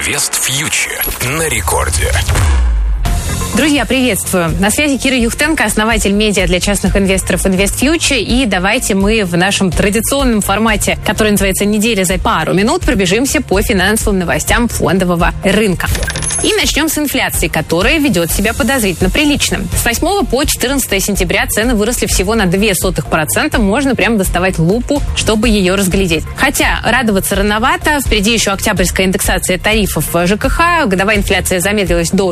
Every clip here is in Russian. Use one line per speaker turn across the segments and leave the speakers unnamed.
Инвест Фьючер на рекорде.
Друзья, приветствую. На связи Кира Юхтенко, основатель медиа для частных инвесторов Invest Future. И давайте мы в нашем традиционном формате, который называется «Неделя за пару минут», пробежимся по финансовым новостям фондового рынка. И начнем с инфляции, которая ведет себя подозрительно прилично. С 8 по 14 сентября цены выросли всего на 0,02%. Можно прям доставать лупу, чтобы ее разглядеть. Хотя радоваться рановато. Впереди еще октябрьская индексация тарифов ЖКХ. Годовая инфляция замедлилась до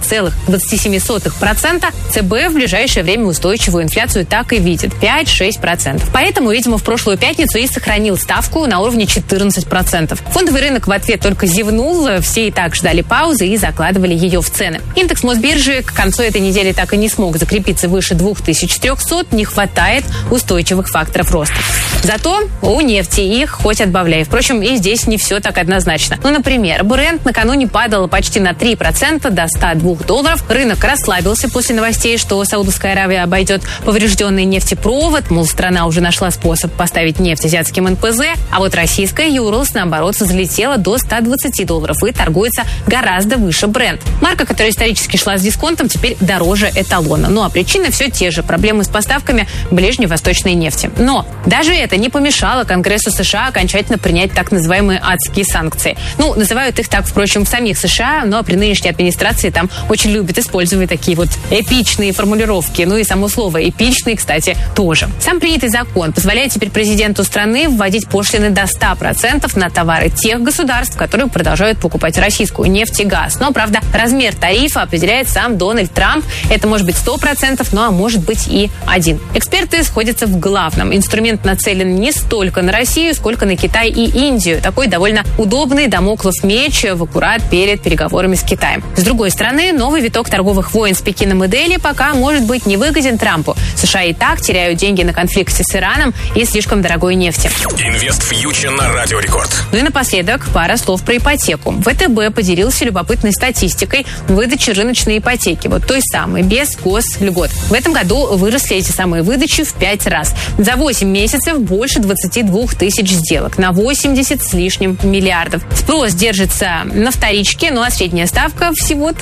6,27%. ЦБ в ближайшее время устойчивую инфляцию так и видит. 5-6%. Поэтому, видимо, в прошлую пятницу и сохранил ставку на уровне 14%. Фондовый рынок в ответ только зевнул. Все и так ждали паузы и закладывали ее в цены. Индекс Мосбиржи к концу этой недели так и не смог закрепиться выше 2300. Не хватает устойчивых факторов роста. Зато у нефти их хоть отбавляй. Впрочем, и здесь не все так однозначно. Ну, например, Брент накануне падал почти на 3% до $102. Рынок расслабился после новостей, что Саудовская Аравия обойдет поврежденный нефтепровод. Мол, страна уже нашла способ поставить нефть азиатским НПЗ. А вот российская Юрлс, наоборот, взлетела до $120 и торгуется гораздо выше Брент. Марка, которая исторически шла с дисконтом, теперь дороже эталона. Ну а причины все те же. Проблемы с поставками ближневосточной нефти. Но даже это не помешало Конгрессу США окончательно принять так называемые адские санкции. Ну, называют их так, впрочем, в самих США, но при нынешней администрации там очень любят использовать такие вот эпичные формулировки. Ну и само слово «эпичный», кстати, тоже. Сам принятый закон позволяет теперь президенту страны вводить пошлины до 100% на товары тех государств, которые продолжают покупать российскую нефть и газ. Но, правда, размер тарифа определяет сам Дональд Трамп. Это может быть 100%, ну а может быть и 1%. Эксперты сходятся в главном. Инструмент нацелен не столько на Россию, сколько на Китай и Индию. Такой довольно удобный дамоклов меч в аккурат перед переговорами с Китаем. С другой стороны, новый виток торговых войн с Пекином и Дели пока может быть невыгоден Трампу. США и так теряют деньги на конфликте с Ираном и слишком дорогой нефти.
Инвест Фьючер на Радио Рекорд.
Ну и напоследок пара слов про ипотеку. ВТБ поделился любопытной статистикой выдачи рыночной ипотеки. Вот той самой, без госльгот. В этом году выросли эти самые выдачи в 5 раз. За 8 месяцев больше 22 тысяч сделок. На 80 с лишним миллиардов. Спрос держится на вторичке, ну а средняя ставка всего-то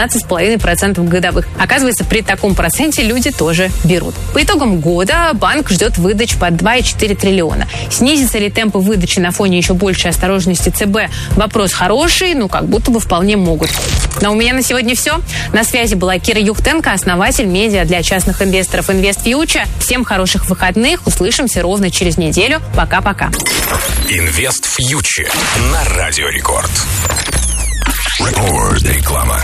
19,5% годовых. Оказывается, при таком проценте люди тоже берут. По итогам года банк ждет выдач под 2,4 триллиона. Снизятся ли темпы выдачи на фоне еще большей осторожности ЦБ? Вопрос хороший, ну как будто бы вполне могут. Но у меня на сегодня все. На связи была Кира Юхтенко, основатель медиа для частных инвесторов Invest Future. Всем хороших выходных. Услышимся ровно через неделю. Пока-пока.
Инвест Фьючер на Радио Рекорд. Реклама.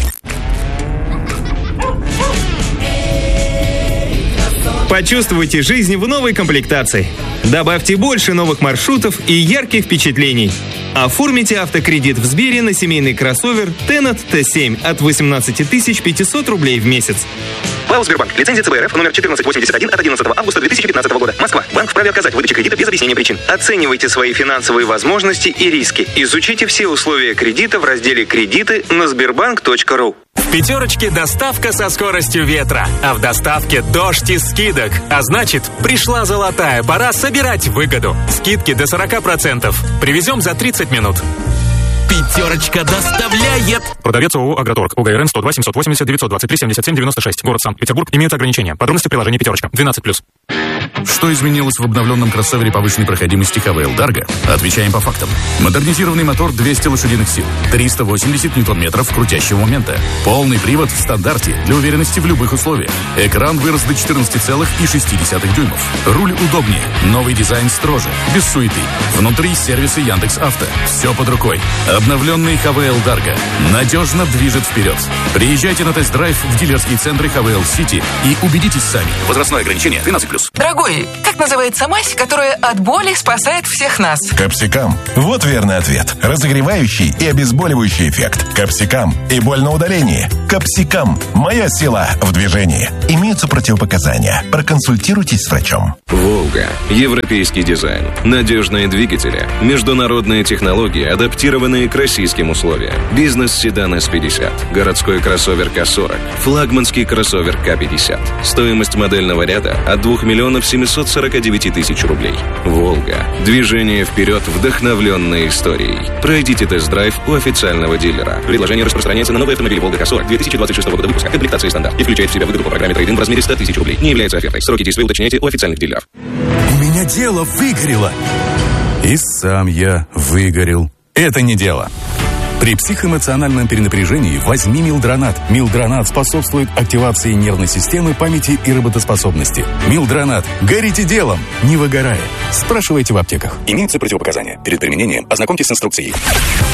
Почувствуйте жизнь в новой комплектации. Добавьте больше новых маршрутов и ярких впечатлений. Оформите автокредит в Сбере на семейный кроссовер Tennet T7 от 18 500 рублей в месяц.
ПАО «Сбербанк». Лицензия ЦБ РФ номер 1481 от 11 августа 2015 года. Москва. Банк вправе отказать в выдаче кредита без объяснения причин. Оценивайте свои финансовые возможности и риски. Изучите все условия кредита в разделе «Кредиты» на sberbank.ru.
В «Пятерочке» доставка со скоростью ветра, а в доставке дождь из скидок. А значит, пришла золотая пора собирать выгоду. Скидки до 40%. Привезем за 30 минут.
«Пятерочка» доставляет.
Продавец ООО «Агроторг». УГРН 102 780 923 77 96. Город Санкт-Петербург. Имеются ограничения. Подробности в приложении «Пятерочка». 12+.
Что изменилось в обновленном кроссовере повышенной проходимости ХВЛ Дарго? Отвечаем по фактам. Модернизированный мотор 200 лошадиных сил, 380 ньютон-метров крутящего момента. Полный привод в стандарте для уверенности в любых условиях. Экран вырос до 14,6 дюймов. Руль удобнее. Новый дизайн строже. Без суеты. Внутри сервисы Яндекс.Авто. Все под рукой. Обновленный ХВЛ Дарго надежно движет вперед. Приезжайте на тест-драйв в дилерские центры ХВЛ Сити и убедитесь сами. Возрастное ограничение 13+.
Дорогой, как называется мазь, которая от боли спасает всех нас?
Капсикам. Вот верный ответ. Разогревающий и обезболивающий эффект. Капсикам и боль на удалении. Капсикам. Моя сила в движении. Имеются противопоказания. Проконсультируйтесь с врачом.
«Волга». Европейский дизайн. Надежные двигатели. Международные технологии, адаптированные к российским условиям. Бизнес-седан S50. Городской кроссовер К40. Флагманский кроссовер К50. Стоимость модельного ряда от 2 миллионов 749 тысяч рублей. «Волга». Движение вперед, вдохновленное историей. Пройдите тест-драйв у официального дилера. Предложение распространяется на новый автомобиль «Волга Косо» 2026 года выпуска. Комплектация стандарт и включает в себя выгоду по программе трейд-ин в размере 100 тысяч рублей. Не является офертой. Сроки действия уточняйте у официальных дилеров.
У меня дело выгорело. И сам я выгорел. Это не дело. При психоэмоциональном перенапряжении возьми Милдронат. Милдронат способствует активации нервной системы, памяти и работоспособности. Милдронат. Горите делом, не выгорая. Спрашивайте в аптеках. Имеются противопоказания. Перед применением ознакомьтесь с инструкцией.